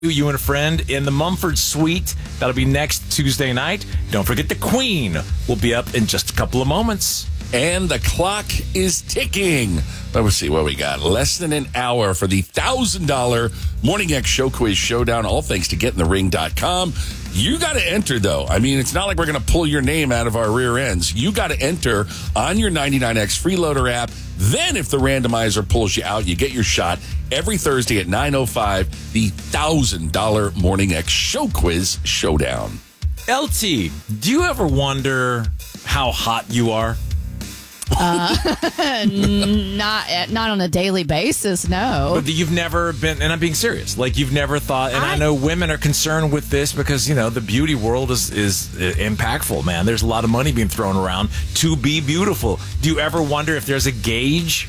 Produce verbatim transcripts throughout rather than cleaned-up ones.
You and a friend in the Mumford Suite. That'll be next Tuesday night. Don't forget the Queen will be up in just a couple of moments. And the clock is ticking. Let me see what we got. Less than an hour for the one thousand dollars Morning X Show Quiz Showdown. All thanks to get in the ring dot com. You got to enter, though. I mean, it's not like we're going to pull your name out of our rear ends. You got to enter on your ninety-nine X Freeloader app. Then if the randomizer pulls you out, you get your shot every Thursday at nine oh five, the one thousand dollars Morning X Show Quiz Showdown. L T, do you ever wonder how hot you are? Uh, not not on a daily basis, no. But you've never been, and I'm being serious, like you've never thought, and I, I know women are concerned with this because, you know, the beauty world is, is impactful, man. There's a lot of money being thrown around to be beautiful. Do you ever wonder if there's a gauge?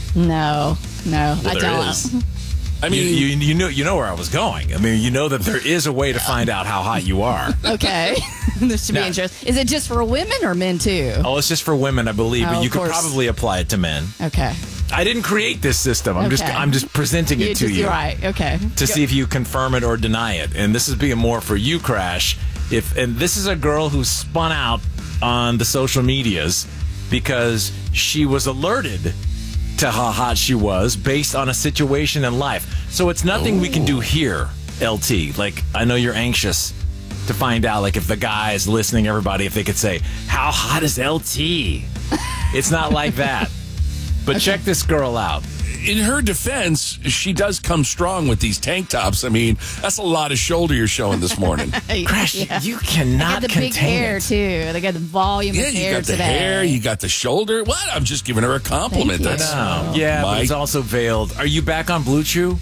No, no, well, I don't. Is. I mean, you, you, you know you know where I was going. I mean, you know that there is a way to find out how hot you are. Okay. This should now, be interesting. Is it just for women or men, too? Oh, it's just for women, I believe, oh, but you could course. probably apply it to men. Okay. I didn't create this system. I'm okay. just I'm just presenting it you to just, you. You're right. Okay. To Go. see if you confirm it or deny it. And this is being more for you, Crash. If and this is a girl who spun out on the social medias because she was alerted to how hot she was based on a situation in life. So it's nothing Ooh. we can do here, L T. Like, I know you're anxious to find out, like, if the guys listening, everybody, if they could say, how hot is L T? It's not like that. But okay. check this girl out. In her defense, she does come strong with these tank tops. I mean, that's a lot of shoulder you're showing this morning. Crash, yeah. you cannot they got the big hair, it. too. They got the volume yeah, of hair you got the today. hair, you got the shoulder. What? I'm just giving her a compliment. Thank That's you. I know. Yeah, my... but it's also veiled. Are you back on Blue Chew?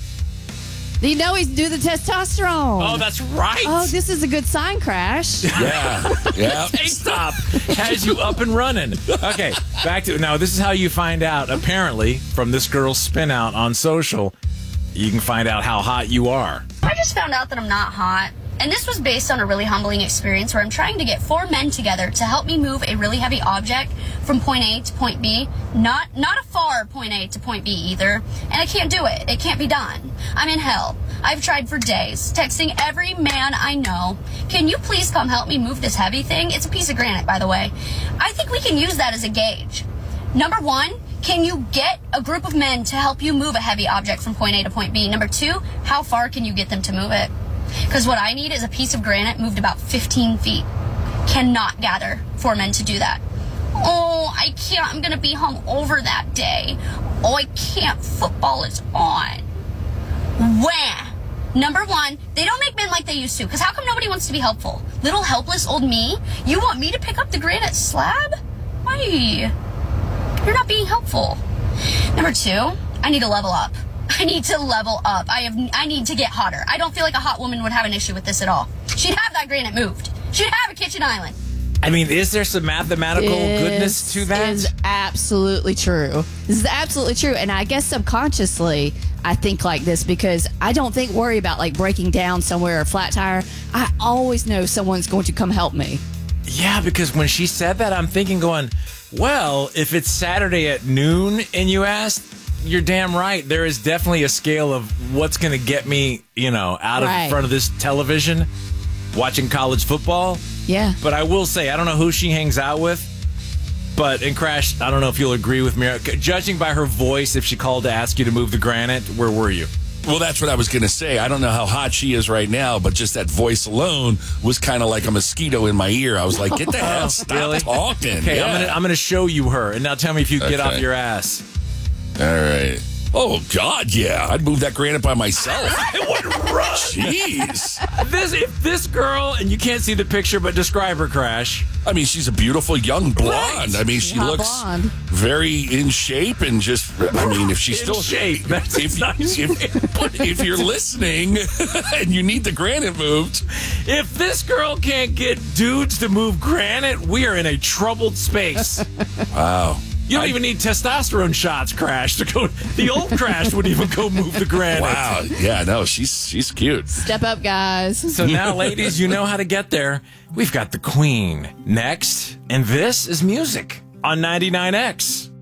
You know he's do the testosterone. Oh, that's right. Oh, this is a good sign, Crash. Yeah, yeah. Tank top has you up and running. Okay, back to now. This is how you find out. Apparently, from this girl's spin out on social, you can find out how hot you are. I just found out that I'm not hot. And this was based on a really humbling experience where I'm trying to get four men together to help me move a really heavy object from point A to point B. Not not a far point A to point B either. And I can't do it. It can't be done. I'm in hell. I've tried for days, texting every man I know. Can you please come help me move this heavy thing? It's a piece of granite, by the way. I think we can use that as a gauge. Number one, can you get a group of men to help you move a heavy object from point A to point B? Number two, how far can you get them to move it? Because what I need is a piece of granite moved about fifteen feet. Cannot gather four men to do that. Oh, I can't. I'm going to be hung over that day. Oh, I can't. Football is on. Wah! Number one, they don't make men like they used to. Because how come nobody wants to be helpful? Little helpless old me? You want me to pick up the granite slab? Why? You're not being helpful. Number two, I need to level up. I need to level up. I have. I need to get hotter. I don't feel like a hot woman would have an issue with this at all. She'd have that granite moved. She'd have a kitchen island. I mean, is there some mathematical this goodness to that? This is absolutely true. This is absolutely true. And I guess subconsciously, I think like this because I don't think worry about like breaking down somewhere or a flat tire. I always know someone's going to come help me. Yeah, because when she said that, I'm thinking going, well, if it's Saturday at noon and you asked, you're damn right. There is definitely a scale of what's going to get me, you know, out right. of front of this television watching college football. Yeah. But I will say, I don't know who she hangs out with, but in Crash, I don't know if you'll agree with me. Judging by her voice, if she called to ask you to move the granite, where were you? Well, that's what I was going to say. I don't know how hot she is right now, but just that voice alone was kind of like a mosquito in my ear. I was like, get the hell, stop really? talking. Okay, yeah. I'm going to I'm gonna show you her, and now tell me if you okay. get off your ass. All right. Oh, God, yeah. I'd move that granite by myself. I would run. Jeez. This, if this girl, and you can't see the picture, but describe her, Crash. I mean, she's a beautiful young blonde. Right. I mean, she Hot looks blonde. very in shape and just, I mean, if she's In still... shape. That's if, nice. if, but if you're listening and you need the granite moved... If this girl can't get dudes to move granite, we are in a troubled space. Wow. You don't I, even need testosterone shots, Crash, to go. The old Crash would even go move the granite. Wow. Yeah, no, she's she's cute. Step up, guys. So now, ladies, you know how to get there. We've got the Queen next, and this is music on ninety-nine X.